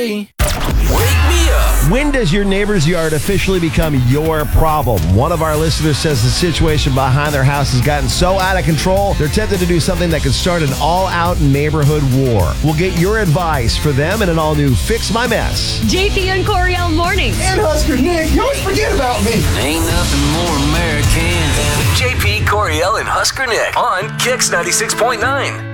JP. Wake me up. When does your neighbor's yard officially become your problem? One of our listeners says the situation behind their house has gotten so out of control, they're tempted to do something that could start an all-out neighborhood war. We'll get your advice for them in an all-new Fix My Mess. JP and Coriel mornings. And Husker Nick, you always forget about me. Ain't nothing more American than JP, Coriel, and Husker Nick on Kix 96.9.